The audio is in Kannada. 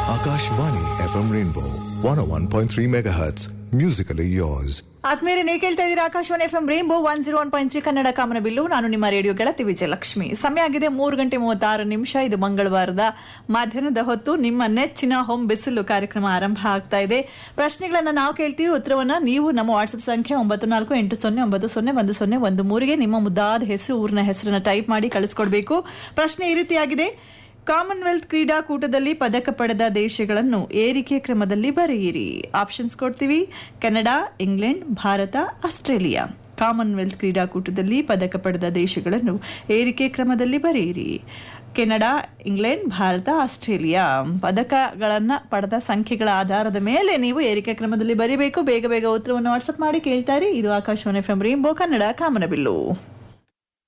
Akashvani FM Rainbow 101.3 MHz. Musically yours. ಆದ್ಮೇಲೆ ನೀವು ಕೇಳ್ತಾ ಇದ್ದೀರಾ ಆಕಾಶವಾಣಿ FM Rainbow 101.3 ಕನ್ನಡ ಕಾಮನಬಿಲ್ಲು. ನಾನು ನಿಮ್ಮ ರೇಡಿಯೋ ಗೆಳತಿ ವಿಜಯಲಕ್ಷ್ಮಿ. ಸಮಯ ಆಗಿದೆ 3:36. ಇದು ಮಂಗಳವಾರದ ಮಧ್ಯಾಹ್ನದ ಹೊತ್ತು. ನಿಮ್ಮ ನೆಚ್ಚಿನ ಹೋಮ್ ಬಿಸಿಲು ಕಾರ್ಯಕ್ರಮ ಆರಂಭ ಆಗ್ತಾ ಇದೆ. ಪ್ರಶ್ನೆಗಳನ್ನ ನಾವು ಕೇಳ್ತೀವಿ, ಉತ್ತರವನ್ನ ನೀವು ನಮ್ಮ ವಾಟ್ಸ್ಆಪ್ ಸಂಖ್ಯೆ 9480901013ಗೆ ನಿಮ್ಮ ಮುದ್ದಾದ ಹೆಸರು, ಊರಿನ ಹೆಸರನ್ನ ಟೈಪ್ ಮಾಡಿ ಕಳಿಸ್ಕೊಡ್ಬೇಕು. ಪ್ರಶ್ನೆ ಈ ರೀತಿಯಾಗಿದೆ: ಕಾಮನ್ವೆಲ್ತ್ ಕ್ರೀಡಾಕೂಟದಲ್ಲಿ ಪದಕ ಪಡೆದ ದೇಶಗಳನ್ನು ಏರಿಕೆ ಕ್ರಮದಲ್ಲಿ ಬರೆಯಿರಿ. ಆಪ್ಷನ್ಸ್ ಕೊಡ್ತೀವಿ: Canada, England, Bharat, Australia. Commonwealth ಕ್ರೀಡಾಕೂಟದಲ್ಲಿ ಪದಕ ಪಡೆದ ದೇಶಗಳನ್ನು ಏರಿಕೆ ಕ್ರಮದಲ್ಲಿ ಬರೆಯಿರಿ. Canada, England, Bharat, Australia. ಪದಕಗಳನ್ನು ಪಡೆದ ಸಂಖ್ಯೆಗಳ ಆಧಾರದ ಮೇಲೆ ನೀವು ಏರಿಕೆ ಕ್ರಮದಲ್ಲಿ ಬರೀಬೇಕು. ಬೇಗ ಬೇಗ ಉತ್ತರವನ್ನು ವಾಟ್ಸಪ್ ಮಾಡಿ ಕೇಳ್ತಾರೆ. ಇದು ಆಕಾಶವಾಣಿ FM Rainbow ಕನ್ನಡ ಕಾಮನಬಿಲ್ಲು.